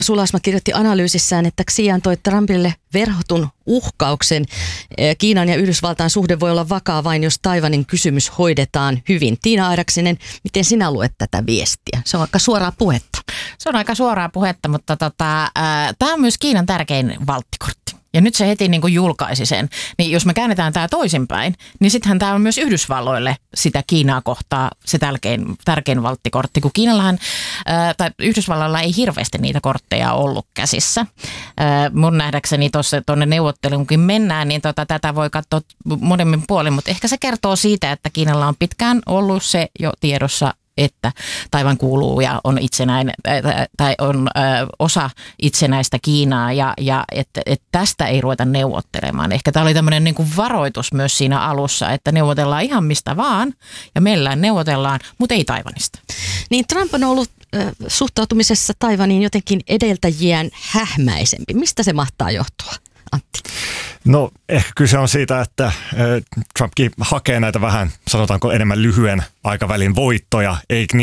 Sulasma kirjoitti analyysissään, että Xi antoi Trumpille verhotun uhkauksen. Kiinan ja Yhdysvaltain suhde voi olla vakaa vain, jos Taiwanin kysymys hoidetaan hyvin. Tiina Airaksinen, miten sinä luet tätä viestiä? Se on aika suoraa puhetta. Se on aika suoraa puhetta, mutta tämä on myös Kiinan tärkein valttikortti. Ja nyt se heti niin kuin julkaisi sen. Niin jos me käännetään tämä toisinpäin, niin sittenhän tämä on myös Yhdysvalloille sitä Kiinaa kohtaa se tärkein valttikortti. Kun Kiinallahan tai Yhdysvalloilla ei hirveästi niitä kortteja ollut käsissä. Mun nähdäkseni tuonne neuvotteluunkin mennään, niin tätä voi katsoa molemmin puolin. Mutta ehkä se kertoo siitä, että Kiinalla on pitkään ollut se jo tiedossa, että Taiwan kuuluu ja on itsenäinen tai on osa itsenäistä Kiinaa ja että tästä ei ruveta neuvottelemaan. Ehkä tämä oli tämmöinen niin kuin varoitus myös siinä alussa, että neuvotellaan ihan mistä vaan ja meillään neuvotellaan, mutta ei Taiwanista. Niin Trump on ollut suhtautumisessa Taiwaniin jotenkin edeltäjiään hähmäisempi. Mistä se mahtaa johtua, Antti? No ehkä kyse on siitä, että Trumpkin hakee näitä vähän, sanotaanko enemmän lyhyen aikavälin voittoja,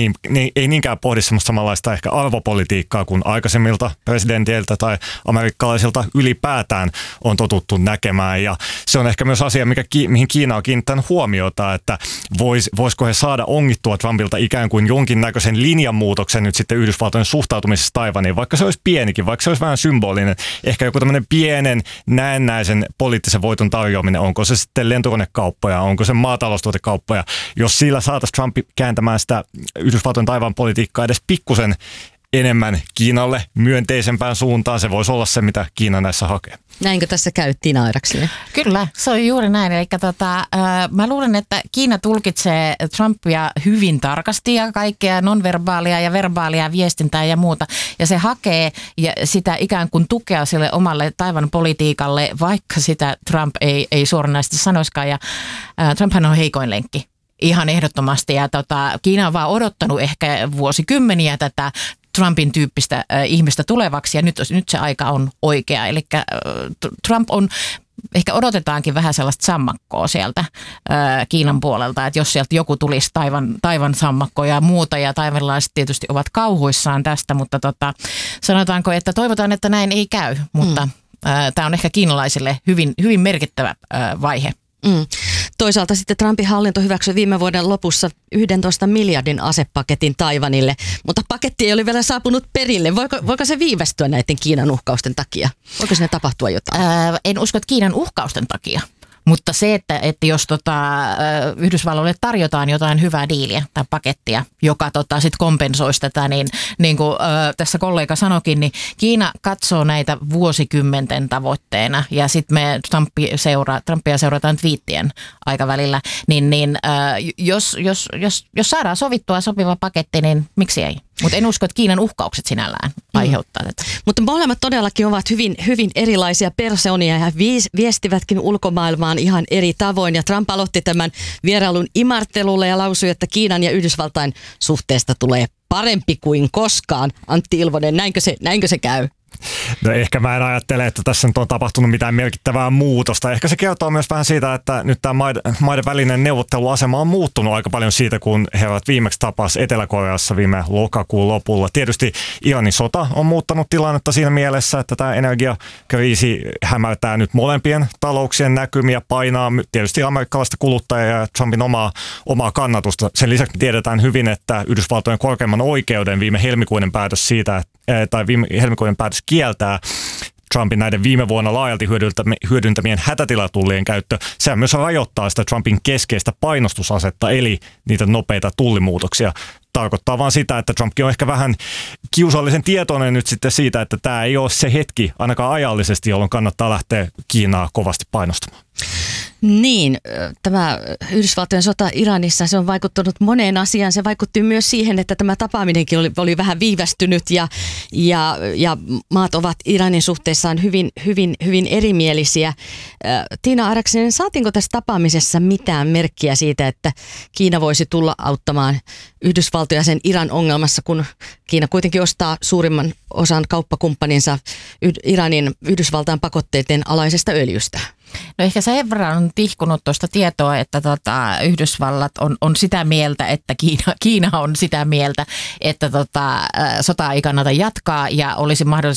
ei niinkään pohdi semmoista samanlaista ehkä arvopolitiikkaa kuin aikaisemmilta presidenteiltä tai amerikkalaisilta ylipäätään on totuttu näkemään. Ja se on ehkä myös asia, mihin Kiina on kiinnittänyt huomiota, että voisiko he saada ongittua Trumpilta ikään kuin jonkinnäköisen linjanmuutoksen nyt sitten Yhdysvaltojen suhtautumisessa Taiwaniin, vaikka se olisi pienikin, vaikka se olisi vähän symbolinen, ehkä joku tämmöinen pienen näennäisen poliittisen voiton tarjoaminen, onko se sitten lentokonekauppoja, onko se maataloustuotekauppoja, jos sillä saataisiin Trump kääntämään sitä Yhdysvaltojen Taiwan politiikkaa edes pikkusen enemmän Kiinalle myönteisempään suuntaan, se voisi olla se, mitä Kiina näissä hakee. Näinkö tässä käy, Tiina Airaksinen? Kyllä, se on juuri näin. Eli mä luulen, että Kiina tulkitsee Trumpia hyvin tarkasti ja kaikkea nonverbaalia ja verbaalia viestintää ja muuta. Ja se hakee sitä ikään kuin tukea sille omalle Taiwan politiikalle, vaikka sitä Trump ei suoranaisesti sanoiskaan. Ja Trumphan on heikoin lenkki. Ihan ehdottomasti. Ja Kiina on vaan odottanut ehkä vuosikymmeniä tätä Trumpin tyyppistä ihmistä tulevaksi ja nyt se aika on oikea. Eli Trump on, ehkä odotetaankin vähän sellaista sammakkoa sieltä Kiinan puolelta, että jos sieltä joku tulisi Taiwan sammakkoa ja muuta ja taiwanilaiset tietysti ovat kauhuissaan tästä, mutta sanotaanko, että toivotaan, että näin ei käy, mutta tämä on ehkä kiinalaisille hyvin, hyvin merkittävä vaihe. Toisaalta sitten Trumpin hallinto hyväksyi viime vuoden lopussa 11 miljardin asepaketin Taiwanille, mutta paketti ei ole vielä saapunut perille. Voiko se viivästyä näiden Kiinan uhkausten takia? Voiko sinne tapahtua jotain? En usko, että Kiinan uhkausten takia. Mutta se, että jos Yhdysvalloille tarjotaan jotain hyvää diiliä tai pakettia, joka sitten kompensoisi tätä, niin kuin tässä kollega sanoikin, niin Kiina katsoo näitä vuosikymmenten tavoitteena ja sitten me Trumpia seurataan twiittien aikavälillä, niin jos saadaan sovittua sopiva paketti, niin miksi ei? Mutta en usko, että Kiinan uhkaukset sinällään aiheuttaa tätä. Mutta molemmat todellakin ovat hyvin, hyvin erilaisia persoonia ja viestivätkin ulkomaailmaan ihan eri tavoin. Ja Trump aloitti tämän vierailun imartelulla ja lausui, että Kiinan ja Yhdysvaltain suhteesta tulee parempi kuin koskaan. Antti Ilvonen, näinkö se käy? No ehkä mä en ajattele, että tässä nyt on tapahtunut mitään merkittävää muutosta. Ehkä se kertoo myös vähän siitä, että nyt tämä maiden välinen neuvotteluasema on muuttunut aika paljon siitä, kun he ovat viimeksi tapasivat Etelä-Koreassa viime lokakuun lopulla. Tietysti Iranin sota on muuttanut tilannetta siinä mielessä, että tämä energiakriisi hämärtää nyt molempien talouksien näkymiä, painaa tietysti amerikkalaista kuluttajaa ja Trumpin omaa kannatusta. Sen lisäksi me tiedetään hyvin, että Yhdysvaltojen korkeimman oikeuden viime helmikuinen päätös kieltää Trumpin näiden viime vuonna laajalti hyödyntämien hätätilatullien käyttö. Sehän myös rajoittaa sitä Trumpin keskeistä painostusasetta, eli niitä nopeita tullimuutoksia. Tarkoittaa vaan sitä, että Trumpkin on ehkä vähän kiusallisen tietoinen nyt sitten siitä, että tämä ei ole se hetki ainakaan ajallisesti, jolloin kannattaa lähteä Kiinaa kovasti painostamaan. Niin, tämä Yhdysvaltojen sota Iranissa, se on vaikuttanut moneen asiaan. Se vaikutti myös siihen, että tämä tapaaminenkin oli vähän viivästynyt ja maat ovat Iranin suhteessaan hyvin erimielisiä. Tiina Airaksinen, saatiinko tässä tapaamisessa mitään merkkiä siitä, että Kiina voisi tulla auttamaan Yhdysvaltoja sen Iran ongelmassa, kun Kiina kuitenkin ostaa suurimman osan kauppakumppaninsa Iranin Yhdysvaltain pakotteiden alaisesta öljystä? No ehkä sen verran on tihkunut tuosta tietoa, että Yhdysvallat on sitä mieltä, että Kiina on sitä mieltä, että sotaa ei kannata jatkaa ja olisi mahdollisesti